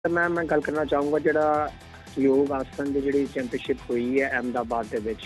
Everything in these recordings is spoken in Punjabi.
मैं गल करना चाहूँगा ਜਿਹੜਾ योग ਆਸਨ ਦੀ ਜਿਹੜੀ ਚੈਂਪੀਅਨਸ਼ਿਪ ਹੋਈ ਹੈ ਅਹਿਮਦਾਬਾਦ ਦੇ ਵਿੱਚ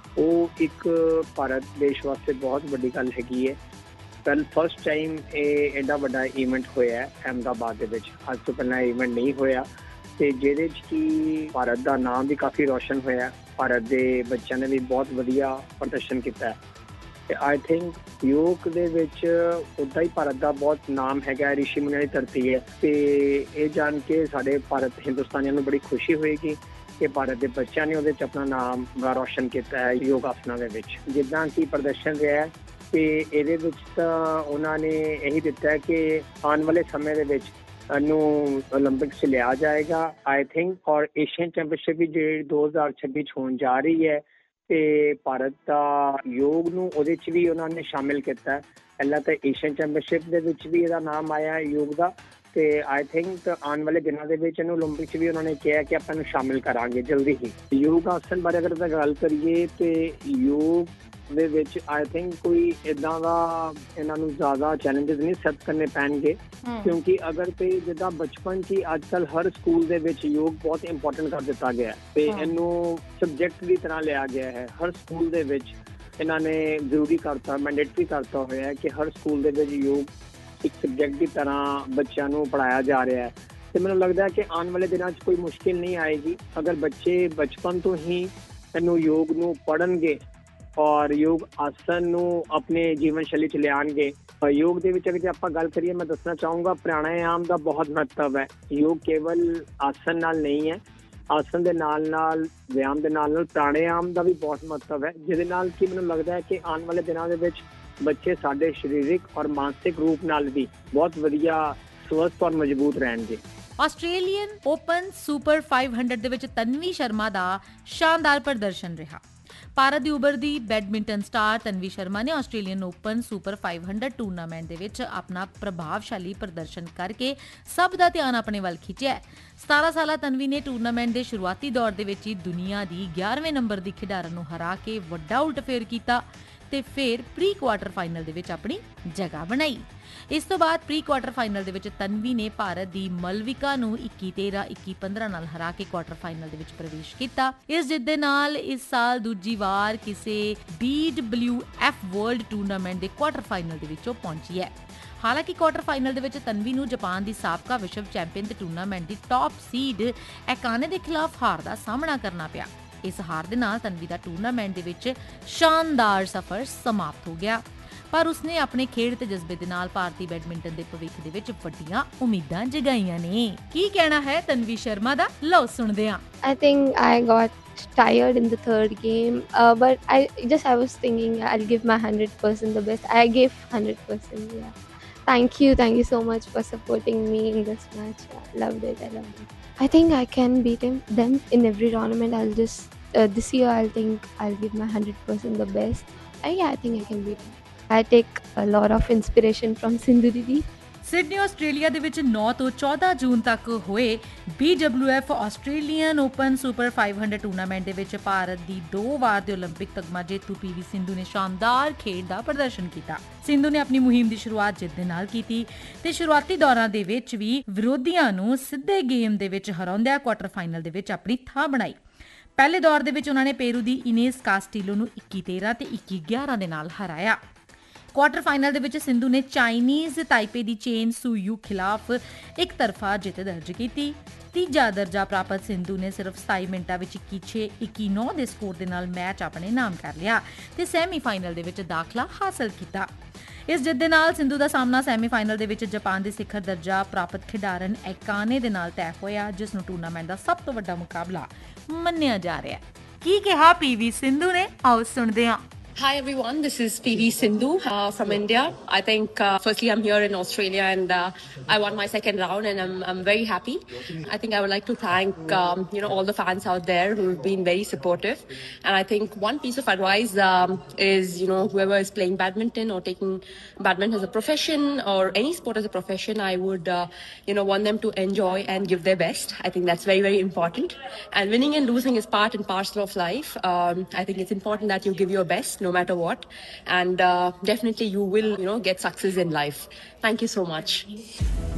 ਉਹ ਇੱਕ ਭਾਰਤ ਦੇਸ਼ ਵਾਸਤੇ ਬਹੁਤ ਵੱਡੀ ਗੱਲ ਹੈਗੀ ਹੈ। ਕੱਲ ਫਸਟ ਟਾਈਮ ਇਹ ਐਡਾ ਵੱਡਾ ਇਵੈਂਟ ਹੋਇਆ ਹੈ ਅਹਿਮਦਾਬਾਦ ਦੇ ਵਿੱਚ। ਅੱਜ ਤੋਂ ਪਹਿਲਾਂ ਇਵੈਂਟ ਨਹੀਂ ਹੋਇਆ ਤੇ ਜਿਹਦੇ 'ਚ ਕਿ ਭਾਰਤ ਦਾ ਨਾਮ ਵੀ ਕਾਫੀ ਰੋਸ਼ਨ ਹੋਇਆ। ਭਾਰਤ ਦੇ ਬੱਚਿਆਂ ਨੇ ਵੀ ਬਹੁਤ ਵਧੀਆ ਪ੍ਰਦਰਸ਼ਨ ਕੀਤਾ। ਤੇ ਆਈ ਥਿੰਕ योग ਦੇ ਵਿੱਚ ਉੱਦਾਂ ਹੀ ਭਾਰਤ ਦਾ ਬਹੁਤ ਨਾਮ ਹੈਗਾ, ਰਿਸ਼ੀ ਮੁਨੀਆਂ ਦੀ ਧਰਤੀ ਹੈ। ਤੇ ਇਹ ਜਾਣ ਕੇ ਸਾਡੇ ਭਾਰਤ ਹਿੰਦੁਸਤਾਨੀਆਂ ਨੂੰ ਬੜੀ ਖੁਸ਼ੀ ਹੋਏਗੀ ਕਿ ਭਾਰਤ ਦੇ ਬੱਚਿਆਂ ਨੇ ਉਹਦੇ 'ਚ ਆਪਣਾ ਨਾਮ ਬੜਾ ਰੋਸ਼ਨ ਕੀਤਾ ਹੈ ਯੋਗ ਆਸਨਾਂ ਦੇ ਵਿੱਚ। ਜਿੱਦਾਂ ਕਿ ਪ੍ਰਦਰਸ਼ਨ ਰਿਹਾ ਤੇ ਇਹਦੇ ਵਿੱਚ ਤਾਂ ਉਹਨਾਂ ਨੇ ਇਹੀ ਦਿੱਤਾ ਕਿ ਆਉਣ ਵਾਲੇ ਸਮੇਂ ਦੇ ਵਿੱਚ ਨੂੰ ਓਲੰਪਿਕਸ 'ਚ ਲਿਆ ਜਾਏਗਾ ਆਈ ਥਿੰਕ। ਔਰ ਏਸ਼ੀਅਨ ਚੈਂਪੀਅਨਸ਼ਿਪ ਵੀ ਜਿਹੜੀ 2026 'ਚ ਹੋਣ ਜਾ ਰਹੀ ਹੈ ਤੇ ਭਾਰਤ ਦਾ ਯੋਗ ਨੂੰ ਉਹਦੇ 'ਚ ਵੀ ਉਹਨਾਂ ਨੇ ਸ਼ਾਮਿਲ ਕੀਤਾ। ਪਹਿਲਾਂ ਤਾਂ ਏਸ਼ੀਅਨ ਚੈਂਪੀਅਨਸ਼ਿਪ ਦੇ ਵਿੱਚ ਵੀ ਇਹਦਾ ਨਾਮ ਆਇਆ ਯੋਗ ਦਾ ਤੇ ਆਈ ਥਿੰਕ ਆਉਣ ਵਾਲੇ ਦਿਨਾਂ ਦੇ ਵਿੱਚ ਇਹਨੂੰ ਓਲੰਪਿਕ 'ਚ ਵੀ ਉਹਨਾਂ ਨੇ ਕਿਹਾ ਕਿ ਆਪਾਂ ਇਹਨੂੰ ਸ਼ਾਮਿਲ ਕਰਾਂਗੇ ਜਲਦੀ ਹੀ। ਯੋਗ ਆਸਨ ਬਾਰੇ ਅਗਰ ਆਪਾਂ ਗੱਲ ਕਰੀਏ ਤੇ ਯੋਗ ਦੇ ਵਿੱਚ ਆਈ ਥਿੰਕ ਕੋਈ ਇੱਦਾਂ ਦਾ ਇਹਨਾਂ ਨੂੰ ਜ਼ਿਆਦਾ ਚੈਲੰਜਸ ਨਹੀਂ ਸੈੱਟ ਕਰਨੇ ਪੈਣਗੇ ਕਿਉਂਕਿ ਅਗਰ ਤੇ ਜਿੱਦਾਂ ਬਚਪਨ 'ਚ ਹੀ ਅੱਜ ਕੱਲ੍ਹ ਹਰ ਸਕੂਲ ਦੇ ਵਿੱਚ ਯੋਗ ਬਹੁਤ ਇੰਪੋਰਟੈਂਟ ਕਰ ਦਿੱਤਾ ਗਿਆ ਤੇ ਇਹਨੂੰ ਸਬਜੈਕਟ ਦੀ ਤਰ੍ਹਾਂ ਲਿਆ ਗਿਆ ਹੈ। ਹਰ ਸਕੂਲ ਦੇ ਵਿੱਚ ਇਹਨਾਂ ਨੇ ਜ਼ਰੂਰੀ ਕਰਤਾ, ਮੈਂਡੇਟਰੀ ਕਰਤਾ ਹੋਇਆ ਕਿ ਹਰ ਸਕੂਲ ਦੇ ਵਿੱਚ ਯੋਗ ਇੱਕ ਸਬਜੈਕਟ ਦੀ ਤਰ੍ਹਾਂ ਬੱਚਿਆਂ ਨੂੰ ਪੜ੍ਹਾਇਆ ਜਾ ਰਿਹਾ ਹੈ। ਤੇ ਮੈਨੂੰ ਲੱਗਦਾ ਹੈ ਕਿ ਆਉਣ ਵਾਲੇ ਦਿਨਾਂ 'ਚ ਕੋਈ ਮੁਸ਼ਕਿਲ ਨਹੀਂ ਆਏਗੀ ਅਗਰ ਬੱਚੇ ਬਚਪਨ ਤੋਂ ਹੀ ਇਹਨੂੰ ਯੋਗ ਨੂੰ ਪੜ੍ਹਨਗੇ ਔਰ ਯੋਗ ਆਸਨ ਨੂੰ ਆਪਣੇ ਜੀਵਨ ਸ਼ੈਲੀ 'ਚ ਲਿਆਉਣਗੇ। ਯੋਗ ਦੇ ਵਿੱਚ ਅਗਰ ਜੇ ਆਪਾਂ ਗੱਲ ਕਰੀਏ ਮੈਂ ਦੱਸਣਾ ਚਾਹੂੰਗਾ ਪ੍ਰਾਣਾਯਾਮ ਦਾ ਬਹੁਤ ਮਹੱਤਵ ਹੈ। ਯੋਗ ਕੇਵਲ ਆਸਨ ਨਾਲ ਨਹੀਂ ਹੈ, ਆਸਨ ਦੇ ਨਾਲ ਨਾਲ ਵਿਆਮ ਦੇ ਨਾਲ ਨਾਲ ਪ੍ਰਾਣਾਯਾਮ ਦਾ ਵੀ ਬਹੁਤ ਮਹੱਤਵ ਹੈ ਜਿਹਦੇ ਨਾਲ ਕਿ ਮੈਨੂੰ ਲੱਗਦਾ ਹੈ ਕਿ ਆਉਣ ਵਾਲੇ ਦਿਨਾਂ ਦੇ ਵਿੱਚ ਬੱਚੇ ਸਾਡੇ ਸਰੀਰਕ ਔਰ ਮਾਨਸਿਕ ਰੂਪ ਨਾਲ ਵੀ ਬਹੁਤ ਵਧੀਆ ਸਵਸਥ ਔਰ ਮਜ਼ਬੂਤ ਰਹਿਣਗੇ। ਆਸਟ੍ਰੇਲੀਅਨ ਓਪਨ ਸੁਪਰ 500 ਦੇ ਵਿੱਚ ਤਨਵੀ ਸ਼ਰਮਾ ਦਾ ਸ਼ਾਨਦਾਰ ਪ੍ਰਦਰਸ਼ਨ ਰਿਹਾ। ਭਾਰਤ ਦੀ ਉਭਰਦੀ ਬੈਡਮਿੰਟਨ ਸਟਾਰ ਤਨਵੀ ਸ਼ਰਮਾ ਨੇ ਆਸਟ੍ਰੇਲੀਅਨ ਓਪਨ ਸੁਪਰ 500 ਟੂਰਨਾਮੈਂਟ ਦੇ ਵਿੱਚ ਆਪਣਾ ਪ੍ਰਭਾਵਸ਼ਾਲੀ ਪ੍ਰਦਰਸ਼ਨ ਕਰਕੇ ਸਭ ਦਾ ਧਿਆਨ ਆਪਣੇ ਵੱਲ ਖਿੱਚਿਆ। 17 ਸਾਲਾ ਤਨਵੀ ਨੇ ਟੂਰਨਾਮੈਂਟ ਦੇ ਸ਼ੁਰੂਆਤੀ ਦੌਰ ਦੇ ਵਿੱਚ ਹੀ ਦੁਨੀਆ ਦੀ 11ਵੇਂ ਨੰਬਰ ਦੀ ਖਿਡਾਰਨ ਨੂੰ ਹਰਾ ਕੇ ਵੱਡਾ ਉਲਟਫੇਰ ਕੀਤਾ ਤੇ ਫਿਰ ਪ੍ਰੀ ਕੁਆਟਰ ਫਾਈਨਲ ਦੇ ਵਿੱਚ ਆਪਣੀ ਜਗ੍ਹਾ ਬਣਾਈ। ਇਸ ਤੋਂ ਬਾਅਦ ਪ੍ਰੀ ਕੁਆਟਰ ਫਾਈਨਲ ਦੇ ਵਿੱਚ ਤਨਵੀ ਨੇ ਭਾਰਤ ਦੀ ਮਲਵਿਕਾ ਨੂੰ 21-13, 21-15 ਨਾਲ ਹਰਾ ਕੇ ਕੁਆਟਰ ਫਾਈਨਲ ਦੇ ਵਿੱਚ ਪ੍ਰਵੇਸ਼ ਕੀਤਾ। ਇਸ ਜਿੱਤ ਦੇ ਨਾਲ ਇਸ ਸਾਲ ਦੂਜੀ ਵਾਰ ਕਿਸੇ BWF ਵਰਲਡ ਟੂਰਨਾਮੈਂਟ ਦੇ ਕੁਆਟਰ ਫਾਈਨਲ ਦੇ ਵਿੱਚ ਉਹ ਪਹੁੰਚੀ ਹੈ। ਹਾਲਾਂਕਿ ਕੁਆਟਰ ਫਾਈਨਲ ਦੇ ਵਿੱਚ ਤਨਵੀ ਨੂੰ ਜਾਪਾਨ ਦੀ ਸਾਬਕਾ ਵਿਸ਼ਵ ਚੈਂਪੀਅਨ ਤੇ ਟੂਰਨਾਮੈਂਟ ਦੀ ਟੌਪ ਸੀਡ ਐਕਾਨੇ ਦੇ ਖਿਲਾਫ ਹਾਰ ਦਾ ਸਾਹਮਣਾ ਕਰਨਾ ਪਿਆ। ਇਸ ਹਾਰ ਦੇ ਨਾਲ ਤਨਵੀ ਦਾ ਟੂਰਨਾਮੈਂਟ ਦੇ ਵਿੱਚ ਸ਼ਾਨਦਾਰ ਸਫ਼ਰ ਸਮਾਪਤ ਹੋ ਗਿਆ ਪਰ ਉਸਨੇ ਆਪਣੇ ਖੇਡ ਤੇ ਜਜ਼ਬੇ ਦੇ ਨਾਲ ਭਾਰਤੀ ਬੈਡਮਿੰਟਨ ਦੇ ਭਵਿੱਖ ਦੇ ਵਿੱਚ ਵੱਡੀਆਂ ਉਮੀਦਾਂ ਜਗਾਈਆਂ ਨੇ। ਕੀ ਕਹਿਣਾ ਹੈ ਤਨਵੀ ਸ਼ਰਮਾ ਦਾ, ਲਓ ਸੁਣਦੇ ਹਾਂ। I think I got tired in the third game, but I was thinking I'll give my 100% the best. I gave 100%. Yeah. Thank you so much for supporting me in this match. I loved it. I think I can beat them in every tournament. I'll just this year I'll give my 100% the best. Yeah, I think I can beat them. I take a lot of inspiration from Sindhu Didi. Sydney Australia ਦੇ ਵਿੱਚ 9 ਤੋਂ 14 ਜੂਨ ਤੱਕ ਹੋਏ BWF Australian open super 500 tournament ਦੇ ਵਿੱਚ ਭਾਰਤ ਦੀ 2 ਵਾਰ ਦੇ ਓਲੰਪਿਕ ਤਗਮਾ ਜੇਤੂ PV ਸਿੰਧੂ ਨੇ ਸ਼ਾਨਦਾਰ ਖੇਡ ਦਾ ਪ੍ਰਦਰਸ਼ਨ ਕੀਤਾ। ਸਿੰਧੂ ਨੇ ਆਪਣੀ ਮੁਹਿੰਮ ਦੀ ਸ਼ੁਰੂਆਤ ਜਿੱਤ ਦੇ ਨਾਲ ਕੀਤੀ ਤੇ ਸ਼ੁਰੂਆਤੀ ਦੌਰਾਂ ਦੇ ਵਿੱਚ ਵੀ ਵਿਰੋਧੀਆਂ ਨੂੰ ਸਿੱਧੇ ਗੇਮ ਦੇ ਵਿੱਚ ਹਰਾਉਂਦਿਆਂ ਕੁਆਟਰ ਫਾਈਨਲ ਦੇ ਵਿੱਚ ਆਪਣੀ ਥਾਂ ਬਣਾਈ। ਪਹਿਲੇ ਦੌਰ ਦੇ ਵਿੱਚ ਉਹਨਾਂ ਨੇ ਪੇਰੂ ਦੀ ਇਨੇਸ ਕਾਸਟਿਲੋ ਨੂੰ 21-13 ਤੇ 21-11 ਦੇ ਨਾਲ ਹਰਾਇਆ। ਕੁਆਟਰ ਫਾਈਨਲ ਦੇ ਵਿੱਚ ਸਿੰਧੂ ਨੇ ਚਾਈਨੀਜ਼ ਤਾਈਪੇ ਦੀ ਚੇਨ ਸੂਯੂ ਖਿਲਾਫ ਇੱਕ ਤਰਫਾ ਜਿੱਤ ਦਰਜ ਕੀਤੀ। ਤੀਜਾ ਦਰਜਾ ਪ੍ਰਾਪਤ ਸਿੰਧੂ ਨੇ ਸਿਰਫ 27 ਮਿੰਟਾਂ ਵਿੱਚ 21-6, 21-9 ਦੇ ਸਕੋਰ ਦੇ ਨਾਲ ਮੈਚ ਆਪਣੇ ਨਾਮ ਕਰ ਲਿਆ ਤੇ ਸੈਮੀਫਾਈਨਲ ਦੇ ਵਿੱਚ ਦਾਖਲਾ ਹਾਸਲ ਕੀਤਾ। ਇਸ ਜਿੱਤ ਦੇ ਨਾਲ ਸਿੰਧੂ ਦਾ ਸਾਹਮਣਾ ਸੈਮੀਫਾਈਨਲ ਦੇ ਵਿੱਚ ਜਾਪਾਨ ਦੇ ਸਿਖਰ ਦਰਜਾ ਪ੍ਰਾਪਤ ਖਿਡਾਰਨ ਐਕਾਨੇ ਦੇ ਨਾਲ ਤੈਅ ਹੋਇਆ ਜਿਸ ਨੂੰ ਟੂਰਨਾਮੈਂਟ ਦਾ ਸਭ ਤੋਂ ਵੱਡਾ ਮੁਕਾਬਲਾ ਮੰਨਿਆ ਜਾ ਰਿਹਾ। ਕੀ ਕਿਹਾ PV ਸਿੰਧੂ ਨੇ, ਆਓ ਸੁਣਦੇ ਹਾਂ। Hi everyone, this is PV Sindhu from India. I think firstly I'm here in Australia and I won my second round and I'm very happy. I think I would like to thank all the fans out there who've been very supportive. And I think one piece of advice is whoever is playing badminton or taking badminton as a profession or any sport as a profession, I would want them to enjoy and give their best. I think that's very, very important. And winning and losing is part and parcel of life. I think it's important that you give your best no matter what, and definitely you will get success in life. Thank you so much.